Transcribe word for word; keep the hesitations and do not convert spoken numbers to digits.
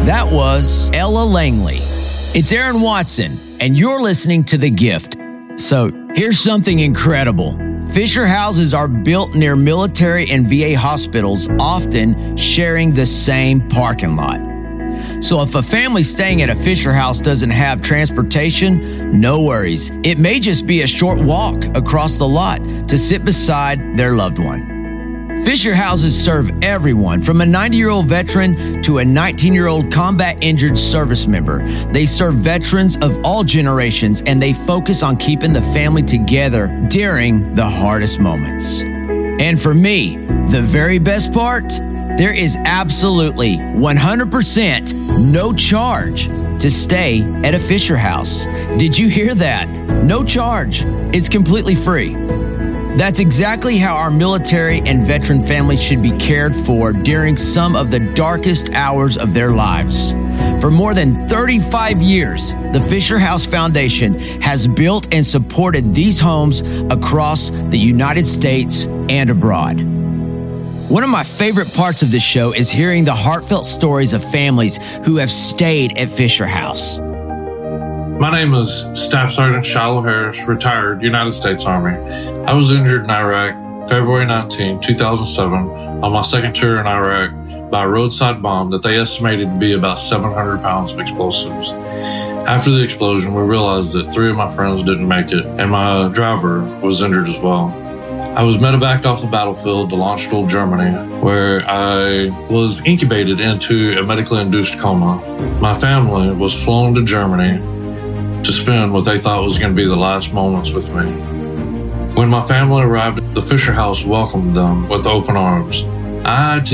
That was Ella Langley. It's Aaron Watson, and you're listening to The Gift. So here's something incredible. Fisher houses are built near military and V A hospitals, often sharing the same parking lot. So if a family staying at a Fisher house doesn't have transportation, no worries. It may just be a short walk across the lot to sit beside their loved one. Fisher houses serve everyone from a ninety-year-old veteran to a nineteen-year-old combat-injured service member. They serve veterans of all generations, and they focus on keeping the family together during the hardest moments. And for me, the very best part, there is absolutely one hundred percent no charge to stay at a Fisher house. Did you hear that? No charge. It's completely free. That's exactly how our military and veteran families should be cared for during some of the darkest hours of their lives. For more than thirty-five years, the Fisher House Foundation has built and supported these homes across the United States and abroad. One of my favorite parts of this show is hearing the heartfelt stories of families who have stayed at Fisher House. My name is Staff Sergeant Shiloh Harris, retired United States Army. I was injured in Iraq February nineteenth, two thousand seven, on my second tour in Iraq by a roadside bomb that they estimated to be about seven hundred pounds of explosives. After the explosion, we realized that three of my friends didn't make it, and my driver was injured as well. I was medevaced off the battlefield to Landstuhl, Germany, where I was incubated into a medically induced coma. My family was flown to Germany to spend what they thought was going to be the last moments with me. When my family arrived, the Fisher House welcomed them with open arms. I